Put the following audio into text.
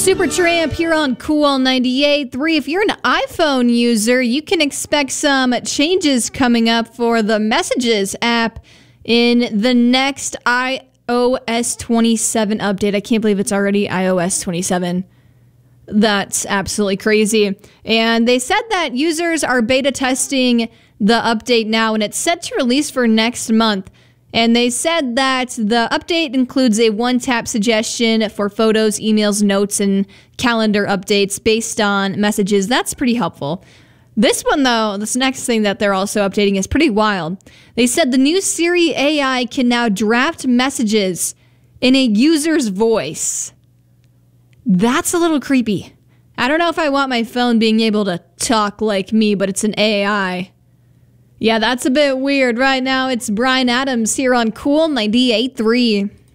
Supertramp here on Cool 98.3. If you're an iPhone user, you can expect some changes coming up for the Messages app in the next iOS 27 update. I can't believe it's already iOS 27. That's absolutely crazy. And they said that users are beta testing the update now, and it's set to release for next month. And they said that the update includes a one-tap suggestion for photos, emails, notes, and calendar updates based on messages. That's pretty helpful. This one, though, this next thing that they're also updating is pretty wild. They said the new Siri AI can now draft messages in a user's voice. That's a little creepy. I don't know if I want my phone being able to talk like me, but it's an AI. Yeah, that's a bit weird. Right now, it's Brian Adams here on Cool 98.3.